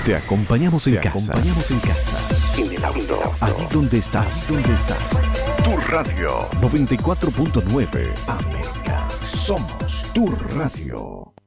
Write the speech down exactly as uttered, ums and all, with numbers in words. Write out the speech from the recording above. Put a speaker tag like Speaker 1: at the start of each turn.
Speaker 1: Te acompañamos en
Speaker 2: Te
Speaker 1: casa.
Speaker 2: acompañamos en casa.
Speaker 1: En el auto. Allí donde estás. ¿Dónde estás? Tu radio. noventa y cuatro punto nueve. América. Somos tu radio.